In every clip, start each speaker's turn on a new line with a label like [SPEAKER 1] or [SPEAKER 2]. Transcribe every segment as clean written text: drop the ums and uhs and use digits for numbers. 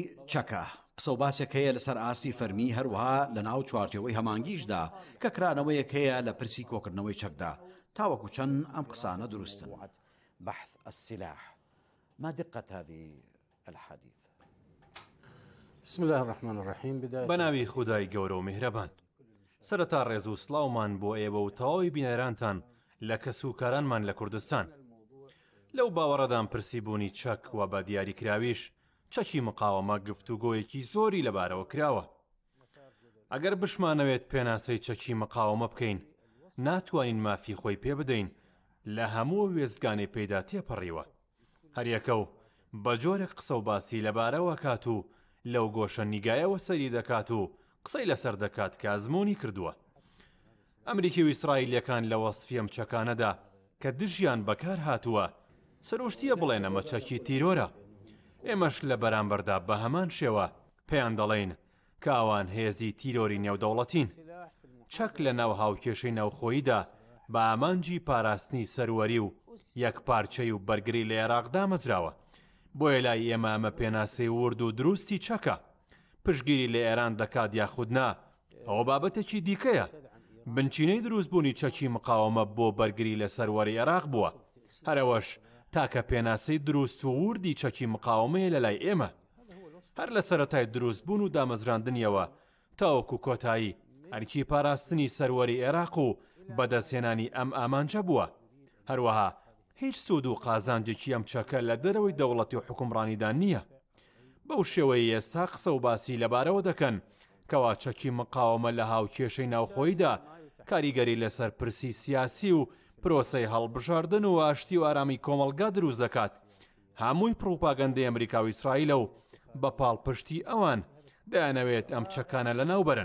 [SPEAKER 1] پرسی چەکە قسە و باسێک هەیە لەسەر ئاستی فەرمی هەروەها لە ناو چوارچێوەی هەمانگیشدا کە کرانەوەیەک هەیە لە پرسی کۆکردنەوەی چەکدا تاوەکو چەند ئەم قسانە دروستن.
[SPEAKER 2] بحث السلاح ما دقة هذه الحديث؟ بسم الله الرحمن الرحيم.
[SPEAKER 3] بەناوی خودای گەورە و میهرەبان. سەرەتا ڕێز و سڵاومان بۆ ئێوە و تەواوی بینەرانتان لە کەسوکارانمان لە کوردستان. لەو باوەڕەدان پرسیبوونی چەک و بە دیاریکراویش چەکی مقاوەمە گفتوگۆیەکی زۆری لەبارەوە کراوە. ئەگەر بشمانەوێت پێناسەی چەکی مقاوەمە بکەین ناتوانین مافی خۆی پێ بدەین لە هەموو وێزگانەی پێدا تێپەڕیوە. هەریەکە و بە جۆرێک قسە و باسی لەبارەوە کات و لەو گۆشە نیگایەوە سەری دەکات و قسەی لەسەر دەکات کە ئەزموونی کردووە. ئەمریکی و ئیسرائیلەکان لە وەسفی ئەم چەکانەدا کە دژیان بەکار هاتووە سەرۆشتیە بڵێن ئەمە چەکی تیرۆرە. ئێمەش لە بەرامبەردا بە هەمان شێوە پێیان دەڵێین کە ئەوان هێزی تیرۆری نێودەوڵەتین. چەک لە ناو هاوکێشەی ناوخۆییدا بە ئامانجی پاراستنی سەروەری و یەک پارچەی و بەرگری لە عێراقدا مەزراوە. بۆیە لای ئێمە ئەمە پێناسەی ورد و دروستی چەکە. پشگیری لە ئێران دەکات یاخودنا ئەوە بابەتێکی دیکەیە. بنچینەی دروستبوونی چەکی مقاوەمە بۆ بەرگری لە سەروەری عێراق بووە. هەرەوەش تاکە پێناسەی دروست و وردی چەکی مقاوەمەیە لە لای ئێمە. هەر لە سەرەتای دروستبوون و دامەزراندنیەوە تاوەکو کۆتایی ئەرکی پاراستنی سەروەری عێراق و بەدەستهێنانی ئەم ئامانجە بووە. هەروەها هیچ سوود و قازانجێکی ئەم چەکە لە دەرەوەی دەوڵەتی و حکومڕانیدا نییە. بەو شێوەیە ئێستا قسە و باسی لەبارەوە دەکەن کەوا چەکی مقاوەمە لە هاوکێشەی ناوخۆییدا کاریگەری لەسەر پرسی سیاسی و پرۆسەی هەڵبژاردن و ئاشتی و ئارامی کۆمەڵگا دروست دەکات. هەمووی پڕۆپاگەندەی ئەمریکا و ئیسرائیلە و بە پاڵپشتی ئەوان دەیانەوێت ئەم چەکانە لەناو بەرن.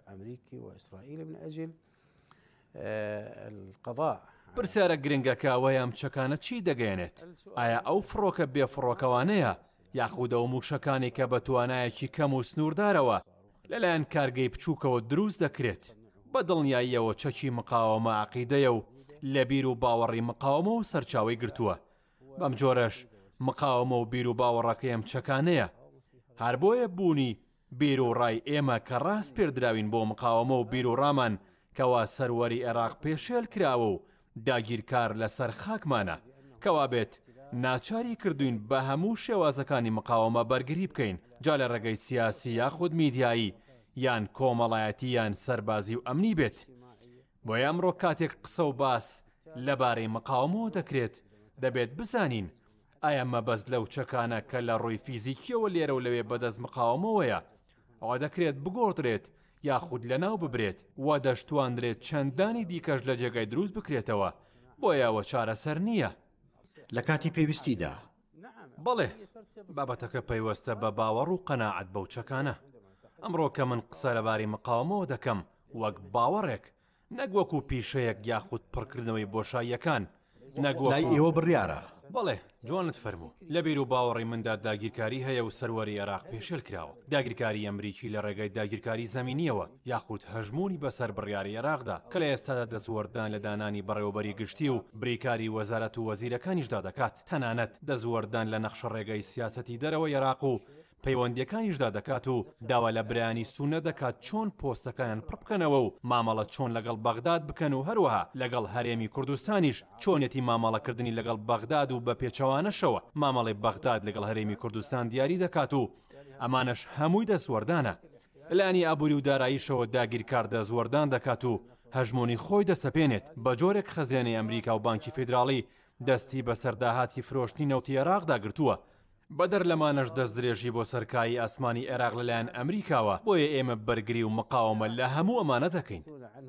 [SPEAKER 3] پرسیارە گرنگەکە ئەوەیە ئەم چەکانە چی دەگەێنێت؟ ئایا ئەو فڕۆکە بێ فڕۆکەوانەیە یاخودە و موشەکانی کە بە توانایەکی کەم و سنووردارەوە لەلایەن کارگەی بچووکەوە دروست دەکرێت؟ بە دڵنیاییەوە چەکی مقاوەمە عەقیدەیە و لە بیر و باوەڕی مقاوەمە و سەرچاوی گرتووە. بەم جۆرەش مقاوەمە و بیر و باوەڕەکەی ئەم چەکانەیە. هەر بۆیە بوونی بیر و ڕای ئێمە کە ڕاست پێردراوین بۆ مقاوەمە و بیر و ڕامان کەوا سەروەری عێراق پێشێل کراوە و داگیرکار لەسەر خاکمانە کەوا بێت ناچاری کردوین بە هەموو شێوازەکانی مقاوەمە بەرگری بکەین جا لە ڕێگەی سیاسی یاخود میدیایی یان کۆمەڵایەتی یان سەربازی و ئەمنی بێت. بۆیە ئەمڕۆ کاتێک قسە و باس لەبارەی مقاوەمەوە دەکرێت دەبێت بزانین ئایا مەبەست لەو چەکانە کە لە ڕووی فیزیکیەوە لێرە و لەوێ بەدەست مقاوەمەوەیە ئەوە دەکرێت بگۆڕدرێت یاخود لەناو ببرێت و دەشتواندرێت چەندانی دیکەش لە جێگای دروست بکرێتەوە. بۆیە ئەوە چارەسەر نییە.
[SPEAKER 1] لە کاتی پێویستیدا
[SPEAKER 3] بەڵێ بابەتەکە پەیوەستە بە باوەڕ و قەناعەت بەو چەکانە. ئەمڕۆ کە من قسە لەباری مقاوەمەوە دەکەم وەک باوەڕێک نەک وەکو پیشەیەک یاخود پڕکردنەوەی بۆشاییەکان
[SPEAKER 1] لای ئێوە بڕیارە.
[SPEAKER 3] بەڵێ جوانت فەرموو. لە بیر و باوەڕی مندا داگیرکاری هەیە و سەروەری عێراق پێشێل کراوە. داگیرکاری ئەمریکی لە ڕێگەی داگیرکاری زەمینیەوە یاخود هەژموونی بەسەر بڕیاری عێراقدا کە لە ئێستادا دەزوەردان لە دانانی بەڕێوەبەری گشتی و بریکاری وەزارەت و وەزیرەکانیشدا دەکات. تەنانەت دەزوەردان لە نەخشە ڕێگەی سیاسەتی دەرەوە عێراق و پەیوەندیەکانیشدا دەکات و داوا لە برایانی سوونە دەکات چۆن پۆستەکانیان پڕ بکەنەوە و مامەڵە چۆن لەگەڵ بەغداد بکەن و هەروەها لەگەڵ هەرێمی کوردستانیش چۆنێتی مامەڵەکردنی لەگەڵ بەغداد و بە پێچەوانەشەوە مامەڵی بەغداد لەگەڵ هەرێمی کوردستان دیاری دەکات و ئەمانش هەمووی دەسوەردانە. لانی ئابووری و داراییشەوە داگیرکار دەزوەردان دەکات و هەژمۆنی خۆی دەسەپێنێت. بە جۆرێک خەزیێنەی ئەمریکا و بانکی فیدراڵی دەستی بە سەرداهاتی فرۆشتنی نەوتی عێراقدا گرتووە. بەدەر لەمانەش دەستدرێژی بۆ سەرکایی ئاسمانی عێراق لەلایەن ئەمریکاوە. بۆیە ئێمە بەرگری و مقاومە لە هەموو ئەمانە دەکەین.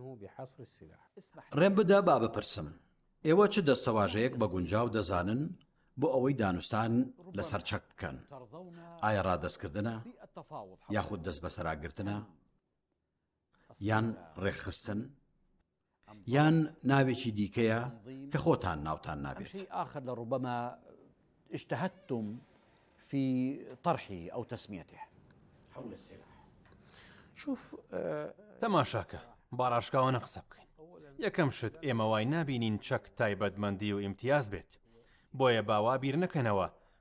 [SPEAKER 1] ڕێم بدە با بپرسم ئێوە چ دەستەواژەیەک بە گونجاو دەزانن بۆ ئەوەی دانوستان لەسەر چەک بکەن؟ ئایا ڕادەستکردنە یاخود دەست بەسەراگرتنە یان ڕێکخستن یان ناوێکی دیکەیە کە خۆتان ناوتان نابێت؟
[SPEAKER 2] آخر لربما اجتهدتم في طرحه أو تسميته حول السلاح. شوف
[SPEAKER 3] تەماشاکە باڕاشکاوانە قسە بکەین. یەکەم شت ئێمە وای نابینین چەک تایبەتمەندی و ئیمتیاز بێت. بۆیە باوا بیر نەکەنەوە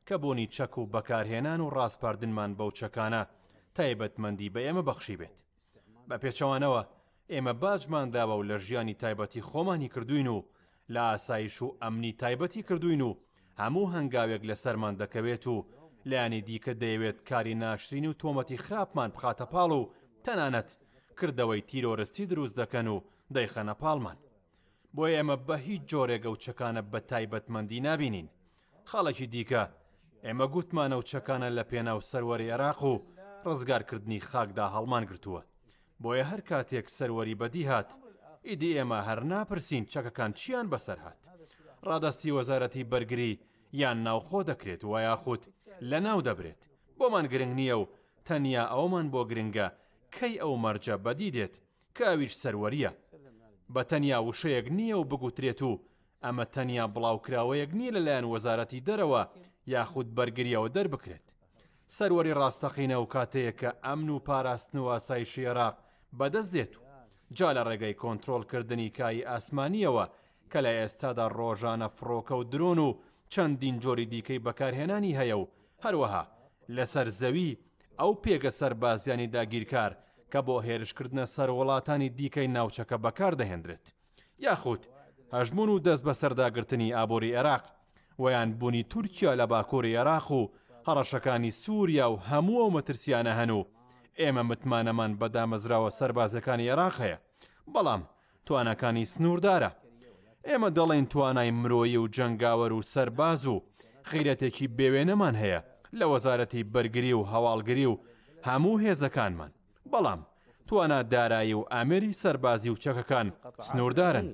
[SPEAKER 3] کە بوونی چەک و بەکارهێنان و ڕاستپاردنمان بەو چەکانە تایبەتمەندی بە ئێمە بەخشی بێت. بە پێچەوانەوە ئێمە باجمان داوە و لە ژیانی تایبەتی خۆمانی کردوین و لە ئاسایش و ئەمنی تایبەتی کردوین و هەموو هەنگاوێک لەسەرمان دەکەوێت و لایانی دیکە دەیەوێت کاری ناشرین و تۆمەتی خراپمان بخاتە پاڵ و تەنانەت کردەوەی تیرۆرستی دروست دەکەن و دەیخەنە پاڵمان. بۆیە ئێمە بە هیچ جۆرێگە و چەکانە بە تایبەتمەندی نابینین. خاڵێکی دیکە ئێمە گوتمانە و چەکانە لە پێناو سەروەری عێراق و ڕزگارکردنی خاکدا هەڵمان گرتووە. بۆیە هەر کاتێک سەروەری بەدی هات ئیدی ئێمە هەر ناپرسین چەکەکان چیان بەسەر هات. ڕادستی وەزارەتی بەرگری یان ناوخۆ دەکرێت و یاخود لە ناو دەبرێت. بۆمان گرنگ نییە و تەنیا ئەومان بۆ گرنگە کەی ئەو مەرجە بەدی دێت کە ئەویش سەروەریە. بە تەنیا وشەیەک نییە و بگوترێت و ئەمە تەنیا بڵاوکراوەیەک نییە لەلایەن وەزارەتی دەرەوە یاخود بەرگریەوە دەربکرێت. سەروەری ڕاستەقینە و کاتەیە کە ئەمن و پاراستن و ئاسایشی عێراق بەدەست دێت و جا لە ڕێگەی کۆنتڕۆڵکردنی کای ئاسمانیەوە کە لە ئێستادا ڕۆژانە فڕۆکە و درۆن و چەندین جۆری دیکەی بەکارهێنانی هەیە و هەروەها لەسەر زەوی ئەو پێگە سەربازیانی داگیرکار کە بۆ هێرشکردنە سەر وڵاتانی دیکەی ناوچەکە بەکار دەهێنرێت یاخود هەژمون و دەست بە سەرداگرتنی ئابووری عێراق ویان بوونی تورکیا لە باکووری عێراق و هەڕەشەکانی سووریا و هەموو ئەو مەترسیانە هەن و ئێمە متمانەمان بەدامەزراوە سەربازەکانی عێراق هەیە بەڵام توانەکانی سنووردارە. ئێمە دەڵێن توانای مرۆیی و جەنگاوەر و سەرباز و خیرەتێکی بێوێنەمان هەیە لە وەزارەتی بەرگری و هەواڵگری و هەموو هێزەکانمان بەڵام توانە دارایی و ئامێری سەربازی و چەکەکان سنووردارن.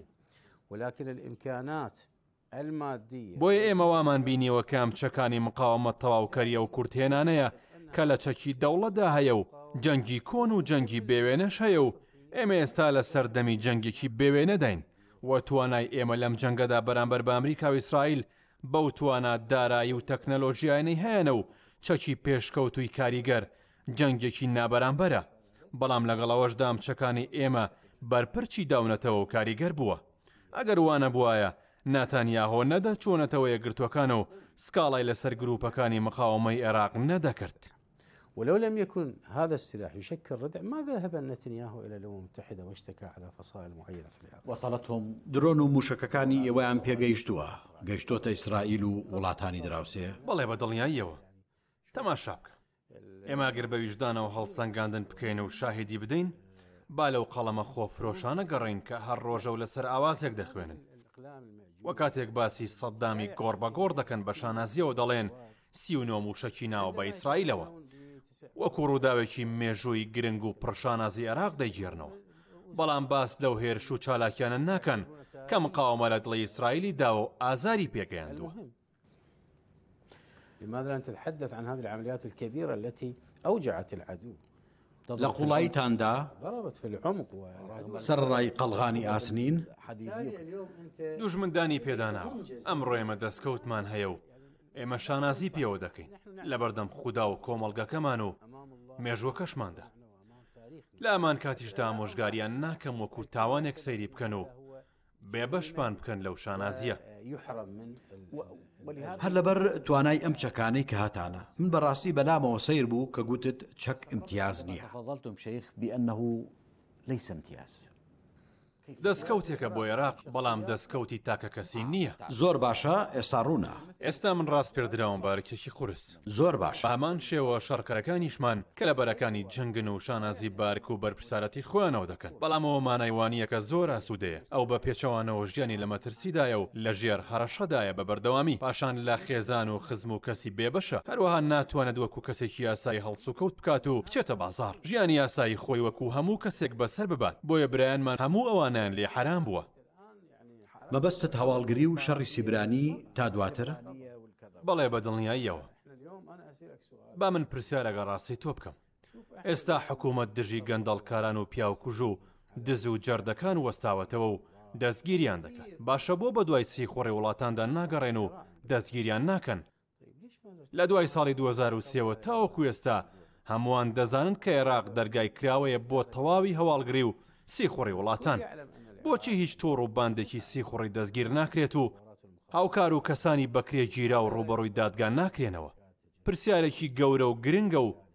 [SPEAKER 3] بۆیە ئێمە وامان بینیوە کام چەکانی مقاومەت تەواوکەریە و کورتهێنانەیە کە لە چەکی دەوڵەتدا هەیە و جەنگی کۆن و جەنگی بێوێنەش هەیە و ئێمە ئێستا لە سەردەمی جەنگێکی بێوێنەداین و توانای ئێمە لەم جەنگەدا بەرامبەر بە ئەمریکا و ئیسرائیل بەو توانە دارایی و تەکنەلۆژیایانەی هەیەنە و چەکی پێشکەوتووی کاریگەر جەنگێکی نابەرامبەرە بەڵام لەگەڵەوەشدا ئەم چەکانی ئێمە بەرپرچی داونەتەوە و کاریگەر بووە. ئەگەر وانە بوایە ناتانیاهۆ نەدە چۆنەتەوە یەکگرتوەکان و سکاڵای لەسەر گروپەکانی مقاومەی عێراق نەدەکرد.
[SPEAKER 4] ولو لم يكن هذا السلاح يشكل ردع ما ذهب نتنياهو إلى الأمم المتحدة واشتكى على فصائل معينة في العراق.
[SPEAKER 2] وصلتهم
[SPEAKER 1] درۆن و موشەکەکانی ئێوەیان پێگەیشتووە گەیشتۆتە ئیسرائیل و وڵاتانی دراوسێ
[SPEAKER 3] بەڵێ بە دڵنیاییەوە تەماشا بکە ئێمە گەر بە ویژدانەوە هەڵسەنگاندن بکەین و شاهدی بدەین با لەو قەڵەمە خۆفرۆشانە گەڕین کە هەر ڕۆژە و لەسەر ئاوازێک دەخوێنن وە کاتێک باسی سەددامی گۆڕ بە گۆڕ دەکەن بە شانازیەوە دەڵێن 39 موشەکی ناوە بە ئیسرائیلەوە وەکو ڕووداوێکی مێژووی گرنگ و پڕشانازی عێراق دەیگێڕنەوە بەڵام باس لەو هێرش و چالاکیانە ناکەن کە مقاومە لە دڵی ئیسرائیلی داوە و ئازاری پێگەیاندووە.
[SPEAKER 4] لماذا لا نتحدث عن هذه العمليات الكبيرة التي أوجعت العدو
[SPEAKER 1] لە قوڵایتاندا
[SPEAKER 4] ضربت في العمق
[SPEAKER 1] سەرڕای قەڵغانی ئاسنین
[SPEAKER 3] دوژمندانی پێداناوە ئەمڕۆ ئێمە دەستکەوتمان هەیە و ئێمە شانازی پێوە دەکەین لە بەردەم خودا و کۆمەڵگەکەمان و مێژوەکەشماندا لە ئەمان کاتیشدا ئامۆژگاریان ناکەم وەکو تاوانێک سەیری بکەن و بێبەشمان بکەن لەو شانازیە.
[SPEAKER 1] هەر لەبەر توانای ئەم چەکانەی کە هاتانە من بەڕاستی بەلامەوە سیر بوو کە گوتت چەک امتیاز نییە.
[SPEAKER 2] تفضلتم شيخ بأنه ليس امتياز.
[SPEAKER 3] دەستکەوتێکە بۆ عێراق بەڵام دەستکەوتی تاکە کەسی نییە.
[SPEAKER 1] زۆر باشە ئێستا ڕوونە
[SPEAKER 3] ئێستا من ڕاست پێردراوم بارێکێکی قورس
[SPEAKER 1] زۆر باش
[SPEAKER 3] هەمان شێوە شەڕکەرەکانیشمان کە لە بەرەکانی جنگن و شانازی بارک و بەرپرسارەتی خۆیانەوە دەکەن بەڵام ئەوە مانایوانیە کە زۆر ئاسوودەیە ئەو بە پێچەوانەوە ژیانی لە مەترسیدایە و لە ژێر هەڕەشەدایە بە بەردەوامی پاشان لە خێزان و خزم و کەسی بێبەشە هەروەها ناتوانێت وەکو کەسێکی یاسایی هەڵسوکەوت بکات و بچێتە بازار ژیانی یاسایی خۆی وەکو هەموو کەسێک بەسەر ببات بۆیە برایانمان هەموو ئەوانیان لێ حرام بووە.
[SPEAKER 1] مەبەستت هەواڵگری و شەڕی سیبرانی تا دواتر
[SPEAKER 3] بەڵێ بە دڵنیاییەوە با من پرسیارەگە ڕاستی تۆ بکەم ئێستا حکوومەت دژی گەندەڵکاران و پیاوکوژ و دز و جەردەکان وەستاوەتەوە و دەستگیریان دەکات باشە بۆ بە دوای سیخۆڕی وڵاتاندا ناگەڕێن و دەستگیریان ناکەن لە دوای ساڵی 2023 تاوەکو ئێستا هەمووان دەزانن کە عێراق دەرگای کراوەیە بۆ تەواوی هەواڵگری و سیخۆڕی وڵاتان بۆچی هیچ تۆڕ و باندێکی سیخۆڕی دەستگیر ناکرێت و هاوکار و کەسانی بەکرێ گیرا و ڕوبەڕووی دادگا ناکرێنەوە. پرسیارێکی گەورە و گرنگە و